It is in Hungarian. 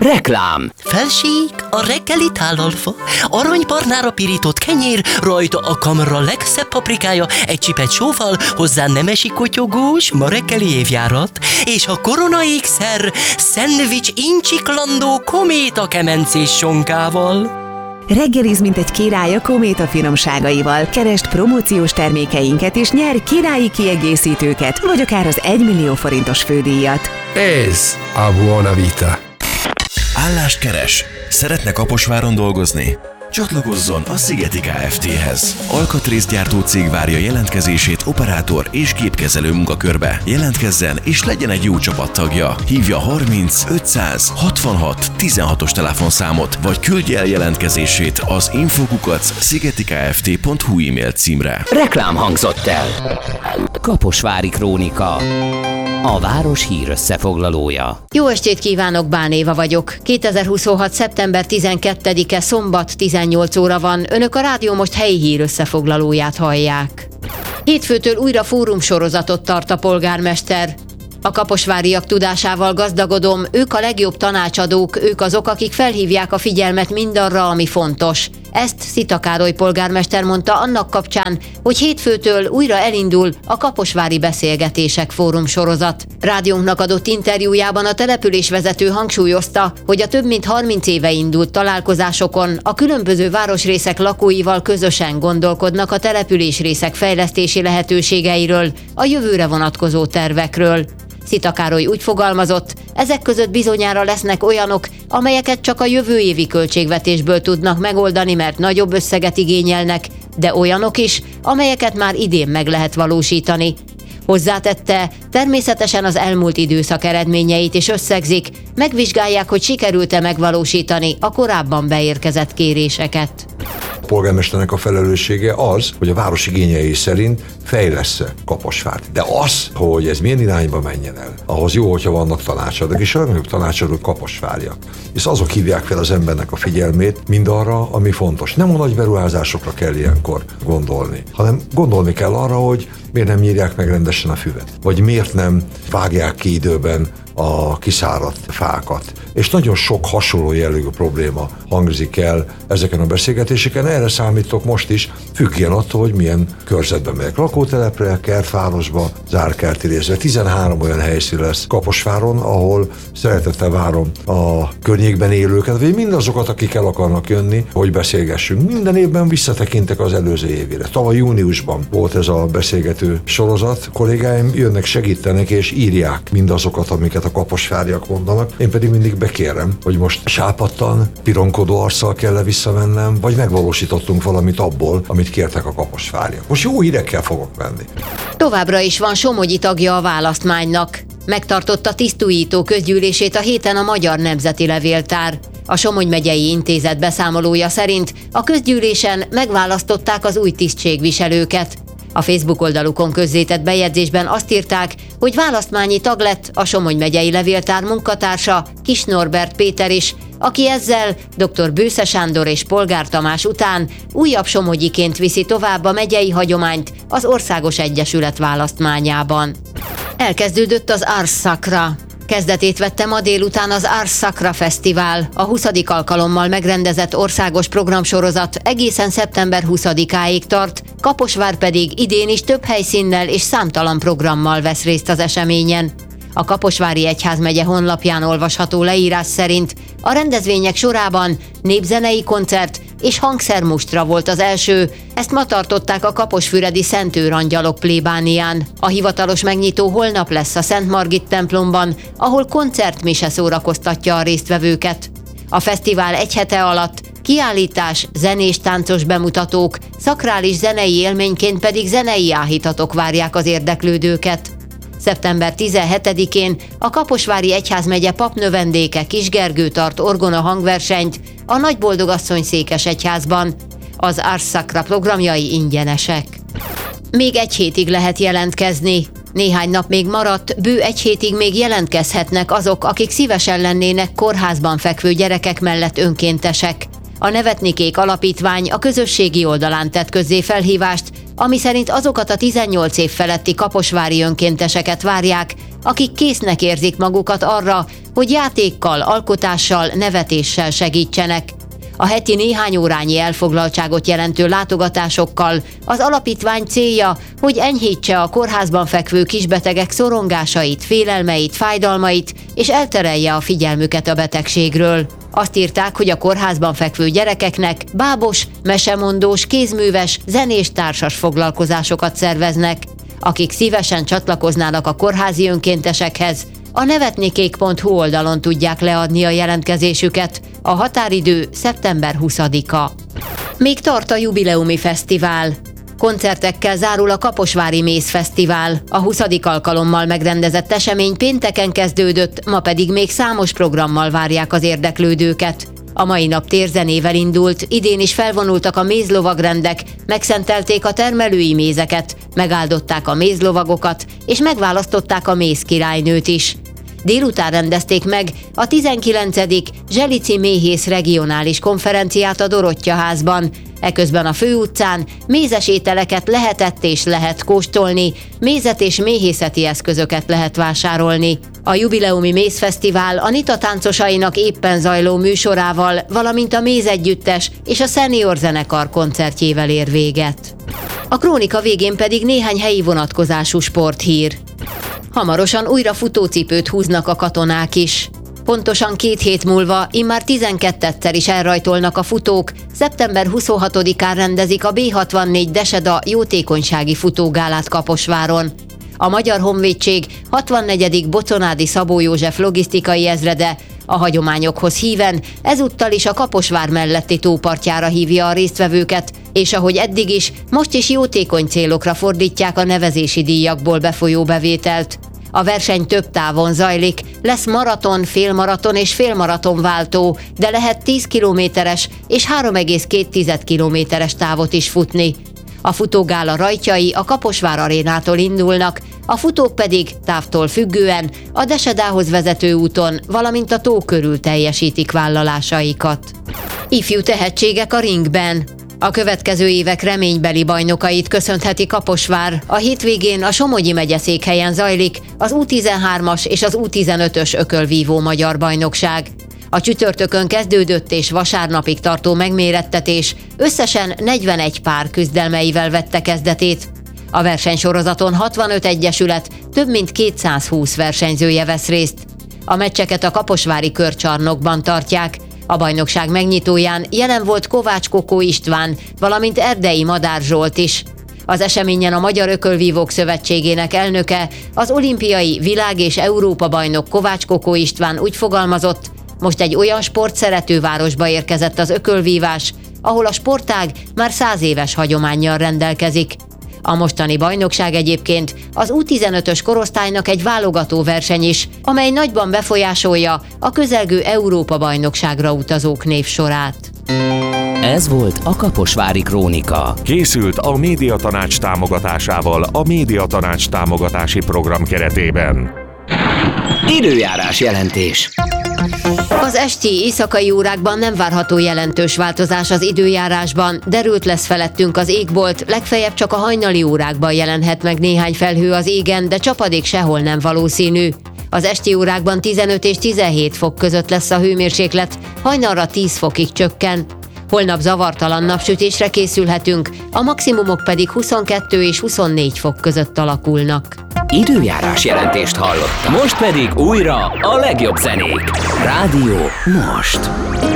Reklám. Felség, a reggeli tálalfa, aranybarnára pirított kenyér, rajta a kamra legszebb paprikája, egy csipet sóval, hozzá nemesi kotyogós, ma reggeli évjárat, és a Korona ékszer, szendvics incsiklandó kométa kemencés sonkával. Reggeliz, mint egy király a Kométa finomságaival. Keresd promóciós termékeinket és nyer királyi kiegészítőket, vagy akár az 1 millió forintos fődíjat. Ez a Buona Vita. Állást keres? Szeretne Kaposváron dolgozni? Csatlakozzon a Szigeti Kft-hez. Alkatrészgyártó cég várja jelentkezését operátor és gépkezelő munkakörbe. Jelentkezzen és legyen egy jó csapattagja. Hívja 30 500 66 16-os telefonszámot, vagy küldje el jelentkezését az info@szigetikft.hu e-mail címre. Reklám hangzott el. Kaposvári Krónika. A város hírösszefoglalója. Jó estét kívánok, Bán Éva vagyok. 2026. szeptember 12-e szombat 18 óra van. Önök a Rádió Most helyi hírösszefoglalóját hallják. Hétfőtől újra fórumsorozatot tart a polgármester. A kaposváriak tudásával gazdagodom, ők a legjobb tanácsadók, ők azok, akik felhívják a figyelmet mindarra, ami fontos. Ezt Szita Károly polgármester mondta annak kapcsán, hogy hétfőtől újra elindul a Kaposvári Beszélgetések Fórum sorozat. Rádiónknak adott interjújában a településvezető hangsúlyozta, hogy a több mint 30 éve indult találkozásokon a különböző városrészek lakóival közösen gondolkodnak a településrészek fejlesztési lehetőségeiről, a jövőre vonatkozó tervekről. Szita Károly úgy fogalmazott, ezek között bizonyára lesznek olyanok, amelyeket csak a jövő évi költségvetésből tudnak megoldani, mert nagyobb összeget igényelnek, de olyanok is, amelyeket már idén meg lehet valósítani. Hozzátette, természetesen az elmúlt időszak eredményeit is összegzik, megvizsgálják, hogy sikerült-e megvalósítani a korábban beérkezett kéréseket. A polgármesternek a felelőssége az, hogy a város igényei szerint fejlessze Kaposvárt. De az, hogy ez milyen irányba menjen el, ahhoz jó, hogyha vannak tanácsadók, és a legnagyobb tanácsadók kaposváriak. És azok hívják fel az embernek a figyelmét mindarra, ami fontos. Nem a nagy beruházásokra kell ilyenkor gondolni, hanem gondolni kell arra, hogy miért nem nyírják meg rendesen a füvet, vagy miért nem vágják ki időben a kiszáradt fákat. És nagyon sok hasonló jellegű probléma hangzik el ezeken a beszélgetéseken. Erre számítok most is, függően attól, hogy milyen körzetben megyek. Lakótelepre, kertvárosba, zárkerti részre. 13 olyan helyszín lesz Kaposváron, ahol szeretettel várom a környékben élőket, vagy mindazokat, akik el akarnak jönni, hogy beszélgessünk. Minden évben visszatekintek az előző évére. Tavaly júniusban volt ez a beszélgető sorozat. Kollégáim jönnek, segítenek és írják mindazokat, amiket a kaposváriak mondanak. Én pedig mindig bekérem, hogy most sápadtan, pironkodó arccal kell visszamennem, vagy megvalósítottunk valamit abból, amit kértek a kaposváriak. Most jó hírekkel fogok menni. Továbbra is van somogyi tagja a választmánynak. Megtartotta tisztújító közgyűlését a héten a Magyar Nemzeti Levéltár. A Somogy megyei intézet beszámolója szerint a közgyűlésen megválasztották az új tisztségviselőket. A Facebook oldalukon közzétett bejegyzésben azt írták, hogy választmányi tag lett a Somogy megyei Levéltár munkatársa, Kis Norbert Péter is, aki ezzel dr. Bősze Sándor és Polgár Tamás után újabb somogyiként viszi tovább a megyei hagyományt az Országos Egyesület választmányában. Elkezdődött az Ars Sacra. Kezdetét vette ma délután az Ars Sacra Fesztivál, a 20. alkalommal megrendezett országos programsorozat egészen szeptember 20-áig tart, Kaposvár pedig idén is több helyszínnel és számtalan programmal vesz részt az eseményen. A Kaposvári Egyházmegye honlapján olvasható leírás szerint a rendezvények sorában népzenei koncert és hangszermustra volt az első, ezt ma tartották a kaposfüredi Szentőr Angyalok plébánián. A hivatalos megnyitó holnap lesz a Szent Margit templomban, ahol koncertmise szórakoztatja a résztvevőket. A fesztivál egy hete alatt kiállítás, zenés-táncos bemutatók, szakrális zenei élményként pedig zenei áhítatok várják az érdeklődőket. Szeptember 17-én a Kaposvári Egyházmegye papnövendéke Kis Gergő tart orgona hangversenyt a Nagyboldogasszony székesegyházban. Az Ars Sacra programjai ingyenesek. Még egy hétig lehet jelentkezni. Néhány nap még maradt, bő egy hétig még jelentkezhetnek azok, akik szívesen lennének kórházban fekvő gyerekek mellett önkéntesek. A Nevetnikék Alapítvány a közösségi oldalán tett közzé felhívást, ami szerint azokat a 18 év feletti kaposvári önkénteseket várják, akik késznek érzik magukat arra, hogy játékkal, alkotással, nevetéssel segítsenek. A heti néhány órányi elfoglaltságot jelentő látogatásokkal az alapítvány célja, hogy enyhítse a kórházban fekvő kisbetegek szorongásait, félelmeit, fájdalmait, és elterelje a figyelmüket a betegségről. Azt írták, hogy a kórházban fekvő gyerekeknek bábos, mesemondós, kézműves, zenés társas foglalkozásokat szerveznek. Akik szívesen csatlakoznának a kórházi önkéntesekhez, a nevetnikék.hu oldalon tudják leadni a jelentkezésüket. A határidő szeptember 20-a. Még tart a jubileumi fesztivál. Koncertekkel zárul a Kaposvári Méz Fesztivál. A 20. alkalommal megrendezett esemény pénteken kezdődött, ma pedig még számos programmal várják az érdeklődőket. A mai nap térzenével indult, idén is felvonultak a mézlovagrendek, megszentelték a termelői mézeket, megáldották a mézlovagokat, és megválasztották a mézkirálynőt is. Délután rendezték meg a 19. Zselici Méhész regionális konferenciát a Dorottya-házban. Eközben a főutcán mézes ételeket lehetett és lehet kóstolni, mézet és méhészeti eszközöket lehet vásárolni. A jubileumi mézfesztivál a Nita táncosainak éppen zajló műsorával, valamint a Mézegyüttes és a Senior zenekar koncertjével ér véget. A krónika végén pedig néhány helyi vonatkozású sporthír. Hamarosan újra futócipőt húznak a katonák is. Pontosan 2 hét múlva immár 12-szer is elrajtolnak a futók, szeptember 26-án rendezik a B64 Deseda jótékonysági futógálát Kaposváron. A Magyar Honvédség 64. Boconádi Szabó József logisztikai ezrede a hagyományokhoz híven ezúttal is a Kaposvár melletti tópartjára hívja a résztvevőket, és ahogy eddig is, most is jótékony célokra fordítják a nevezési díjakból befolyó bevételt. A verseny több távon zajlik, lesz maraton, félmaraton és félmaraton váltó, de lehet 10 kilométeres és 3,2 kilométeres távot is futni. A futógála rajtjai a Kaposvár arénától indulnak, a futók pedig távtól függően a Desedához vezető úton, valamint a tó körül teljesítik vállalásaikat. Ifjú tehetségek a ringben. A következő évek reménybeli bajnokait köszönheti Kaposvár. A hétvégén a Somogyi megyeszékhelyen zajlik az U13-as és az U15-ös ökölvívó magyar bajnokság. A csütörtökön kezdődött és vasárnapig tartó megmérettetés összesen 41 pár küzdelmeivel vette kezdetét. A versenysorozaton 65 egyesület, több mint 220 versenyzője vesz részt. A meccseket a kaposvári körcsarnokban tartják. A bajnokság megnyitóján jelen volt Kovács Kokó István, valamint Erdei Madár Zsolt is. Az eseményen a Magyar Ökölvívók Szövetségének elnöke, az olimpiai, világ- és Európa-bajnok Kovács Kokó István úgy fogalmazott, most egy olyan sportszerető városba érkezett az ökölvívás, ahol a sportág már 100 éves hagyománnyal rendelkezik. A mostani bajnokság egyébként az U15-ös korosztálynak egy válogató verseny is, amely nagyban befolyásolja a közelgő Európa-bajnokságra utazók névsorát. Ez volt a Kaposvári Krónika. Készült a Médiatanács támogatásával a Médiatanács támogatási program keretében. Időjárás jelentés. Az esti éjszakai órákban nem várható jelentős változás az időjárásban, derült lesz felettünk az égbolt, legfeljebb csak a hajnali órákban jelenhet meg néhány felhő az égen, de csapadék sehol nem valószínű. Az esti órákban 15 és 17 fok között lesz a hőmérséklet, hajnalra 10 fokig csökken. Holnap zavartalan napsütésre készülhetünk, a maximumok pedig 22 és 24 fok között alakulnak. Időjárás jelentést hallottam. Most pedig újra a legjobb zenék. Rádió most.